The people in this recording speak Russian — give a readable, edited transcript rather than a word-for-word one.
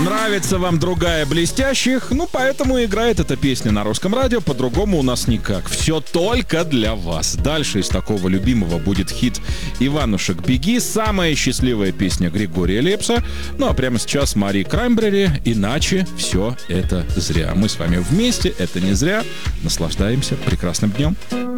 Нравится вам другая блестящих? Ну, поэтому играет эта песня на русском радио. По-другому у нас никак. Все только для вас. Дальше из такого любимого будет хит «Иванушек, беги». Самая счастливая песня Григория Лепса. Ну, а прямо сейчас Мари Краймбрери. «Иначе все это зря». Мы с вами вместе. Это не зря. Наслаждаемся прекрасным днем.